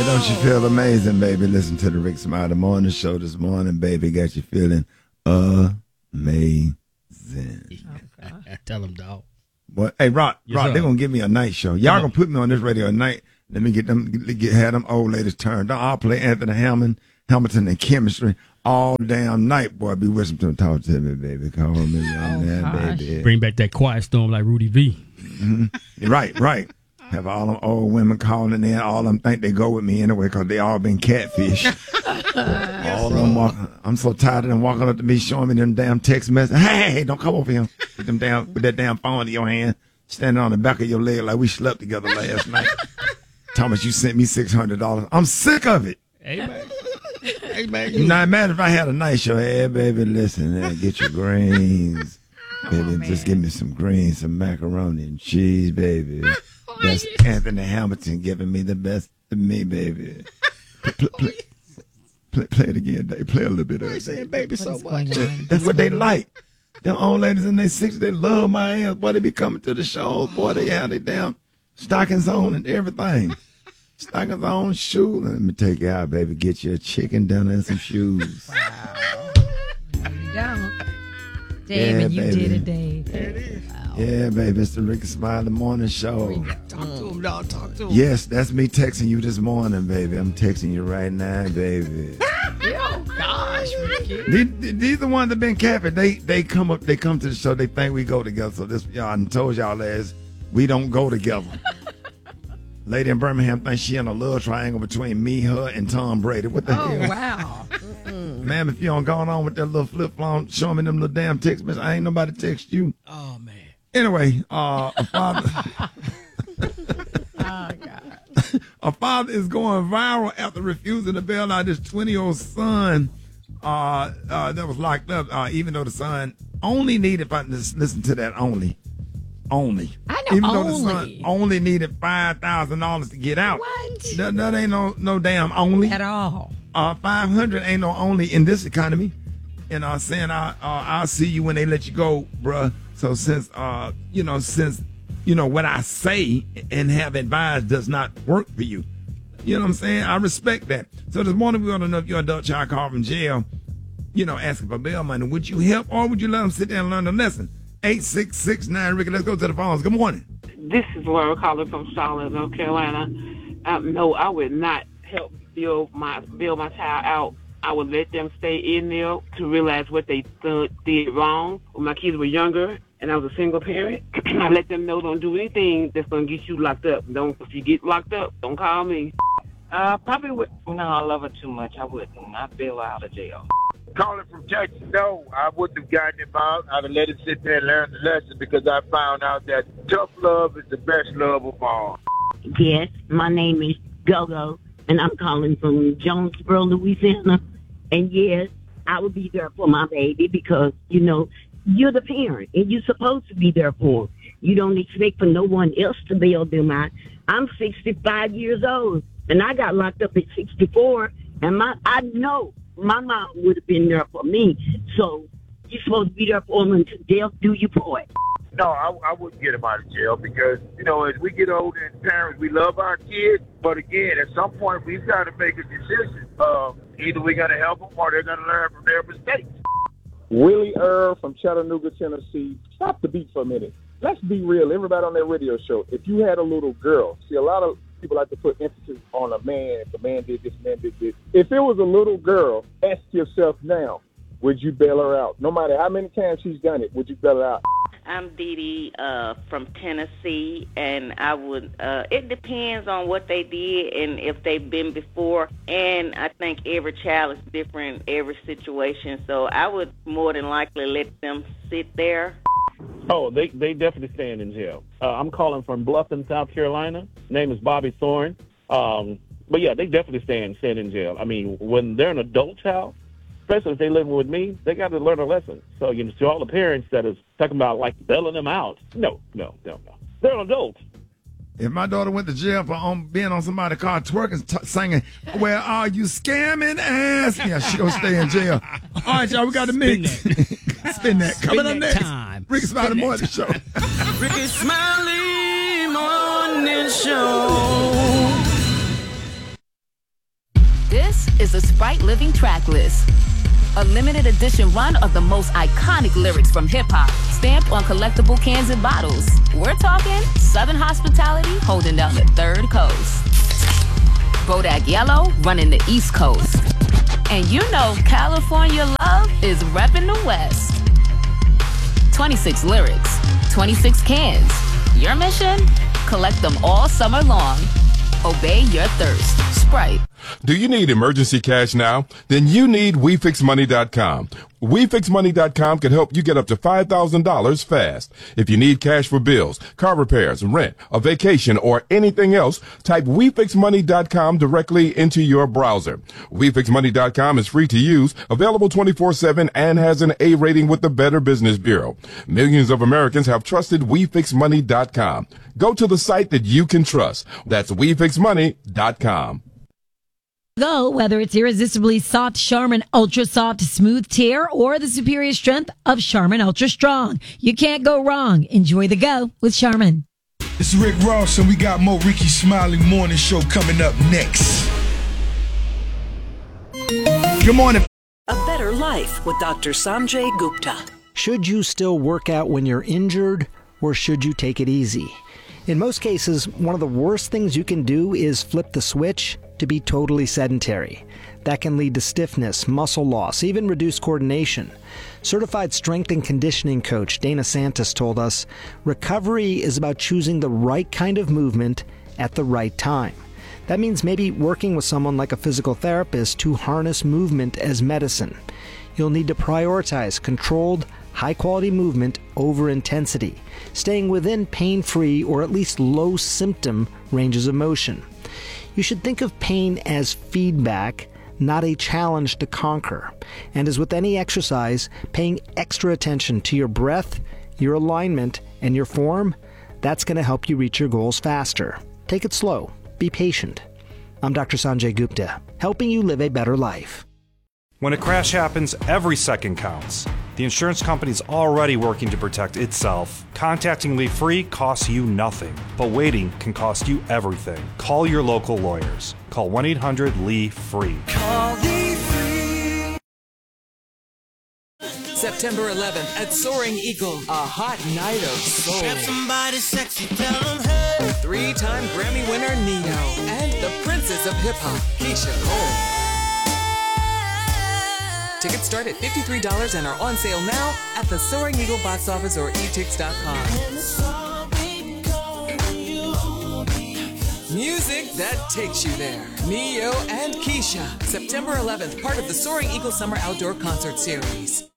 Baby, don't you feel amazing, baby? Listen to the Rick Smiley Morning Show this morning, baby. Got you feeling amazing. Tell them, dog. What? Hey, Rock, Yes, they're going to give me a night show. Y'all going to put me on this radio at night. Let me have them old ladies turned on. I'll play Anthony Hamilton and Chemistry all damn night, boy. Be with them. Talk to me, baby. Call me right now, baby. Bring back that quiet storm like Rudy V. Mm-hmm. Right. Have all them old women calling in. All of them think they go with me anyway because they all been catfish. All of them walking. I'm so tired of them walking up to me showing me them damn text messages. Hey, don't come over here. With them damn, with that damn phone in your hand, standing on the back of your leg like we slept together last night. Thomas, you sent me $600. I'm sick of it. Hey, man. You know, imagine if I had a nice show. Hey, baby, listen, get your greens. Baby, just give me some greens, some macaroni and cheese, baby. That's Anthony Hamilton giving me the best of me, baby. Play it again, Dave. Play a little bit of it. Saying baby so much. That's what they like. Them old ladies in their 60s, they love my ass. Boy, they be coming to the shows. Boy, they have their damn stockings on and everything. Stockings on, shoes. Let me take you out, baby. Get you a chicken dinner and some shoes. Wow. David, you baby. did it, Dave. There it is. Wow. Yeah, baby, it's the Rick Smiley Morning Show. Talk to him, dog. Talk to him. Yes, that's me texting you this morning, baby. I'm texting you right now, baby. Oh, gosh, Ricky. These the ones that been capping. They come to the show. They think we go together. So this, y'all, I told y'all last, we don't go together. Lady in Birmingham thinks she in a love triangle between me, her, and Tom Brady. What the hell? Oh, wow. Ma'am, if you don't go on with that little flip-flop, showing me them little damn text messages, I ain't nobody text you. Oh, man. Anyway, a father... Oh, God. A father is going viral after refusing to bail out his 20-year-old son that was locked up, even though the son only needed, listen to that, only. I know, even though only. the son only needed $5,000 to get out. What? That ain't no damn only. At all. 500 ain't no only in this economy. And saying I'll see you when they let you go, bruh. So since what I say and have advised does not work for you. You know what I'm saying? I respect that. So this morning we want to know if your adult child called from jail, asking for bail money. Would you help or would you let them sit down and learn the lesson? 8669 Ricky, let's go to the phones. Good morning. This is Laura calling from Charlotte, North Carolina. No, I would not help bail my child out. I would let them stay in there to realize what they did wrong. When my kids were younger and I was a single parent, I let them know don't do anything that's going to get you locked up. If you get locked up, don't call me. Probably would. No, I love her too much. I wouldn't. I'd bail her out of jail. Calling from Texas, no, I wouldn't have gotten involved. I'd have let it sit there and learn the lesson because I found out that tough love is the best love of all. Yes, my name is Gogo, and I'm calling from Jonesboro, Louisiana. And yes, I would be there for my baby because, you're the parent, and you're supposed to be there for them. You don't expect for no one else to bail them out. I'm 65 years old, and I got locked up at 64, and I know my mom would have been there for me. So you're supposed to be there for them until death do you part. No, I wouldn't get them out of jail because, as we get older as parents, we love our kids. But again, at some point, we've got to make a decision. Either we're going to help them or they're going to learn from their mistakes. Willie Earl from Chattanooga, Tennessee. Stop the beat for a minute. Let's be real. Everybody on that radio show, if you had a little girl, see, a lot of people like to put emphasis on a man. If the man did this, man did this. If it was a little girl, ask yourself now, would you bail her out? No matter how many times she's done it, would you bail her out? I'm Dee Dee from Tennessee, and I would, it depends on what they did and if they've been before, and I think every child is different, every situation, so I would more than likely let them sit there. Oh, they definitely stand in jail. I'm calling from Bluffton, South Carolina. Name is Bobby Thorne. But yeah, they definitely stand in jail. I mean, when they're an adult child, especially if they living with me, they got to learn a lesson. So, to all the parents that is talking about like bailing them out, no. They're an adult. If my daughter went to jail for being on somebody's car twerking, singing, "Where are you scamming ass?" Yeah, she gonna stay in jail. All right, y'all, we got the mix. Spin that. Coming up next, Ricky Smiley Morning Show. Ricky Smiley Morning Show. This is a Sprite Living track list. A limited edition run of the most iconic lyrics from hip-hop, stamped on collectible cans and bottles. We're talking Southern hospitality holding down the third coast. Bodak Yellow running the East Coast. And you know California love is repping the West. 26 lyrics, 26 cans. Your mission? Collect them all summer long. Obey your thirst. Sprite. Do you need emergency cash now? Then you need WeFixMoney.com. WeFixMoney.com can help you get up to $5,000 fast. If you need cash for bills, car repairs, rent, a vacation, or anything else, type WeFixMoney.com directly into your browser. WeFixMoney.com is free to use, available 24/7, and has an A rating with the Better Business Bureau. Millions of Americans have trusted WeFixMoney.com. Go to the site that you can trust. That's WeFixMoney.com. Go, whether it's irresistibly soft Charmin Ultra Soft Smooth Tear or the superior strength of Charmin Ultra Strong. You can't go wrong. Enjoy the go with Charmin. It's Rick Ross, and we got more Ricky Smiley Morning Show coming up next. Good morning. A Better Life with Dr. Sanjay Gupta. Should you still work out when you're injured, or should you take it easy? In most cases, one of the worst things you can do is flip the switch to be totally sedentary. That can lead to stiffness, muscle loss, even reduced coordination. Certified strength and conditioning coach Dana Santos told us, recovery is about choosing the right kind of movement at the right time. That means maybe working with someone like a physical therapist to harness movement as medicine. You'll need to prioritize controlled, high-quality movement over intensity, staying within pain-free or at least low-symptom ranges of motion. You should think of pain as feedback, not a challenge to conquer. And as with any exercise, paying extra attention to your breath, your alignment, and your form, that's going to help you reach your goals faster. Take it slow. Be patient. I'm Dr. Sanjay Gupta, helping you live a better life. When a crash happens, every second counts. The insurance company's already working to protect itself. Contacting Lee Free costs you nothing, but waiting can cost you everything. Call your local lawyers. Call 1-800-LEE-FREE. Call Lee Free. September 11th at Soaring Eagle, a hot night of soul. Grab somebody sexy, tell them hey. Three-time Grammy winner Neo and the princess of hip-hop, Keisha Cole. Tickets start at $53 and are on sale now at the Soaring Eagle box office or etix.com. Music that takes you there. Neo and Keisha, September 11th, part of the Soaring Eagle Summer Outdoor Concert Series.